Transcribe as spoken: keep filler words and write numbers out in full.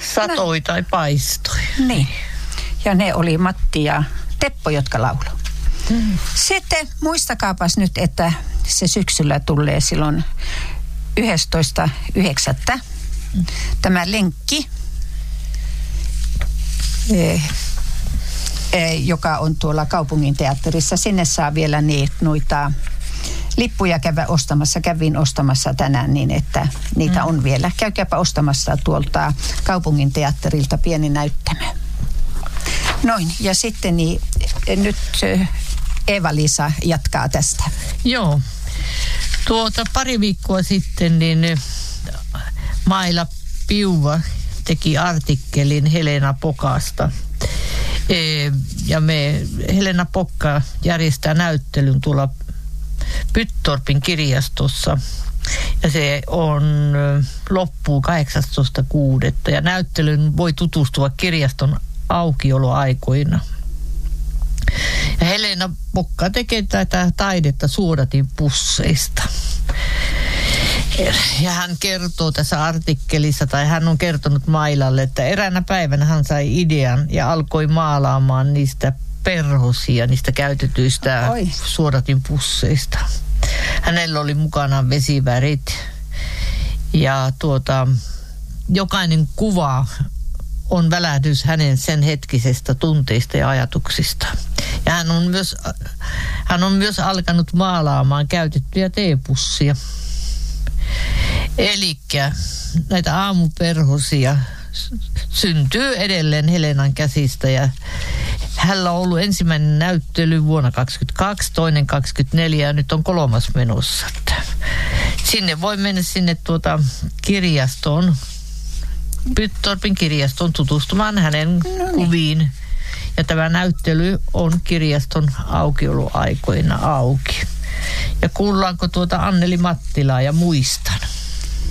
Satoi no. tai paistoi. Niin. Ja ne oli Matti ja Teppo, jotka lauloi. Hmm. Sitten muistakaapas nyt, että se syksyllä tulee silloin yhdestoista yhdeksättä Hmm. tämä lenkki, eh, eh, joka on tuolla kaupungin teatterissa. Sinne saa vielä niitä noita lippuja käydä ostamassa. Kävin ostamassa tänään niin, että niitä hmm. on vielä. Käykääpä ostamassa tuolta kaupungin teatterilta pieni näyttämö. Noin, ja sitten niin, nyt Eeva-Liisa jatkaa tästä. Joo. Tuota pari viikkoa sitten niin Maila Piuva teki artikkelin Helena Pokasta. E, ja me, Helena Pokka järjestää näyttelyn tuolla Pyttorpin kirjastossa. Ja se on loppuu kahdeksastoista kuudetta ja näyttelyn voi tutustua kirjaston aukioloaikoina. Ja Helena Pokka tekee tätä taidetta suodatin pusseista. Ja hän kertoo tässä artikkelissa, tai hän on kertonut Mailalle, että eräänä päivänä hän sai idean ja alkoi maalaamaan niistä perhosia, niistä käytetyistä Oi. suodatin pusseista. Hänellä oli mukanaan vesivärit ja tuota, jokainen kuva on välähdys hänen sen hetkisestä tunteista ja ajatuksista. Ja hän on myös, hän on myös alkanut maalaamaan käytettyjä teepussia. Elikkä näitä aamuperhosia syntyy edelleen Helenan käsistä ja hänellä on ollut ensimmäinen näyttely vuonna kaksikymmentäkaksi, toinen kaksikymmentäneljä ja nyt on kolmas menossa. Sinne voi mennä sinne tuota kirjastoon, Pyttorpin kirjastoon tutustumaan hänen no niin. kuviin. Ja tämä näyttely on kirjaston aukioloaikoina auki. Ja kuullaanko tuota Anneli Mattilaa ja muista?